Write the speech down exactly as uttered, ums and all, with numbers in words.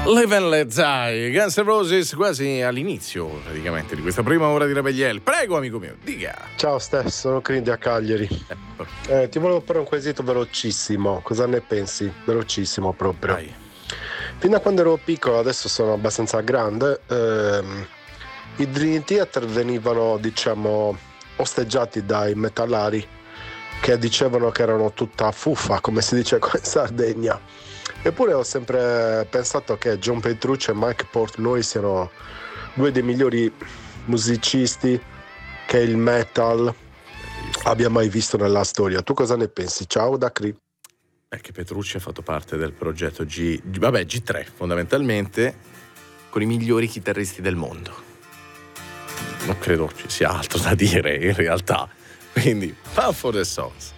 Live and Let Die, Guns N' Roses, quasi all'inizio praticamente di questa prima ora di Rebelliel. Prego amico mio, dica. Ciao Steph, sono Crindi a Cagliari. Eh, ti volevo fare un quesito velocissimo, cosa ne pensi? Velocissimo proprio. Vai. Fino a quando ero piccolo, adesso sono abbastanza grande, ehm, i Dream Theater venivano, diciamo, osteggiati dai metallari che dicevano che erano tutta fuffa, come si dice qua in Sardegna. Eppure ho sempre pensato che John Petrucci e Mike Portnoy siano due dei migliori musicisti che il metal abbia mai visto nella storia. Tu cosa ne pensi? Ciao da Cri. È che Petrucci ha fatto parte del progetto G, vabbè G tre fondamentalmente, con i migliori chitarristi del mondo. Non credo ci sia altro da dire in realtà. Quindi, Fun for the Songs.